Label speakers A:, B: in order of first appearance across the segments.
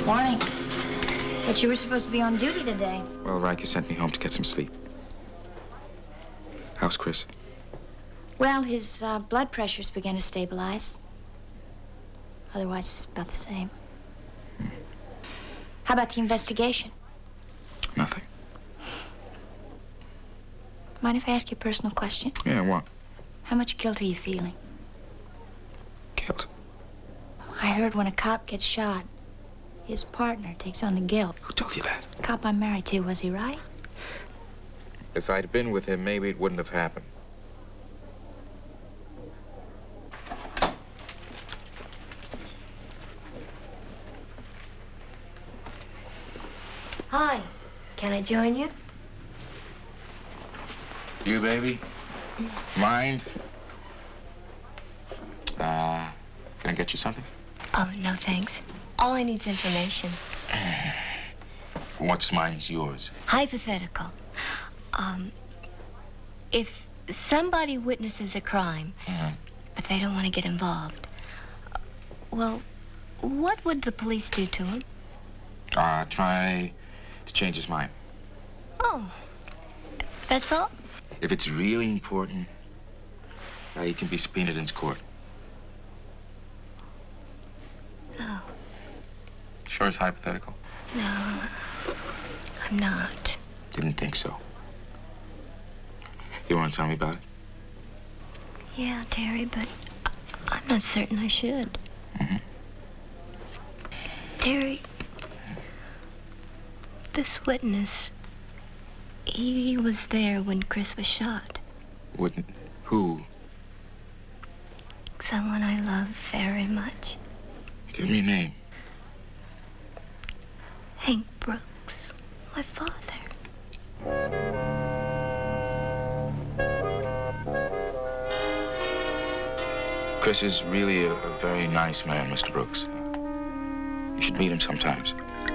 A: Morning. But you were supposed to be on duty today.
B: Well, Riker sent me home to get some sleep. How's Chris?
A: Well, his blood pressure's begun to stabilize. Otherwise, it's about the same. How about the investigation?
B: Nothing.
A: Mind if I ask you a personal question?
B: Yeah, what?
A: How much guilt are you feeling?
B: Guilt?
A: I heard when a cop gets shot, his partner takes on the guilt.
B: Who told you that?
A: The cop I'm married to, was he right?
B: If I'd been with him, maybe it wouldn't have happened.
C: Hi. Can I join you?
B: You, baby? Mind? Can I get you something?
C: Oh, no, thanks. All I need's information.
B: What's mine's yours?
C: Hypothetical. If somebody witnesses a crime, but they don't want to get involved, well, what would the police do to him?
B: Try to change his mind.
C: Oh, that's all?
B: If it's really important, he can be subpoenaed into court.
C: Oh.
B: Sure it's hypothetical?
C: No, I'm not.
B: Didn't think so. You want to tell me about it?
C: Yeah, Terry, but I'm not certain I should. Terry, this witness, he was there when Chris was shot.
B: Who?
C: Someone I love very much.
B: Give me a name.
C: Hank Brooks, my father.
B: Chris is really a very nice man, Mr. Brooks. You should meet him sometimes.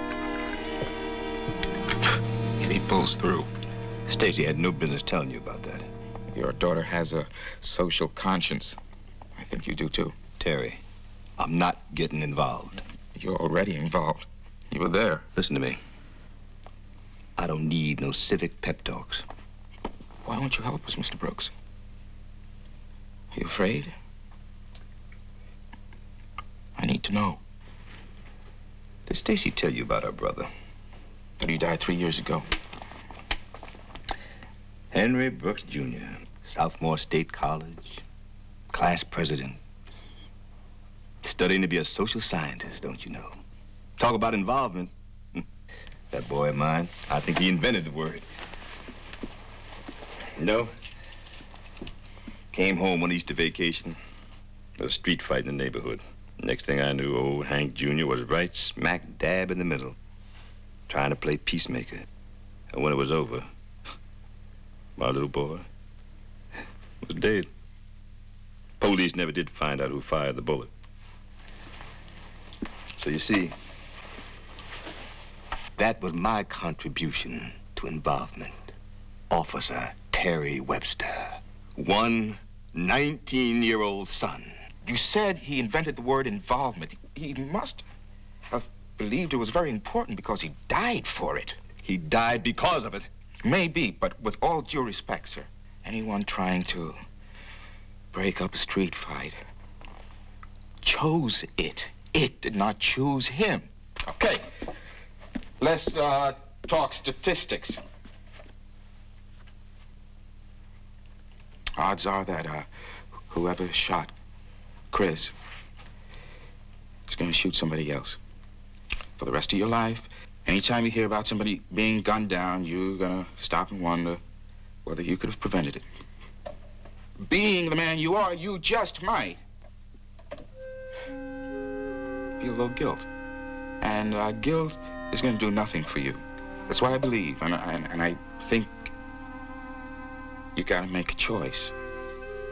B: If he pulls through.
D: Stacy had no business telling you about that.
B: Your daughter has a social conscience. I think you do, too.
D: Terry, I'm not getting involved.
B: You're already involved. You were there.
D: Listen to me. I don't need no civic pep talks.
B: Why don't you help us, Mr. Brooks? Are you afraid? I need to know.
D: Did Stacy tell you about her brother?
B: That he died 3 years ago.
D: Henry Brooks, Jr., Sophomore State College, class president. Studying to be a social scientist, don't you know? Talk about involvement. That boy of mine, I think he invented the word. You know, came home on Easter vacation. There was a street fight in the neighborhood. Next thing I knew, old Hank Jr. was right smack dab in the middle, trying to play peacemaker. And when it was over, my little boy was dead. Police never did find out who fired the bullet. So you see, that was my contribution to involvement. Officer Terry Webster. One 19-year-old son.
B: You said he invented the word involvement. He must have believed it was very important because he died for it.
D: He died because of it.
B: Maybe, but with all due respect, sir, anyone trying to break up a street fight chose it. It did not choose him. Okay, let's talk statistics. Odds are that whoever shot Chris is going to shoot somebody else. For the rest of your life, anytime you hear about somebody being gunned down, you're going to stop and wonder whether you could have prevented it. Being the man you are, you just might feel a little guilt. And guilt is going to do nothing for you. That's what I believe. And I think you got to make a choice.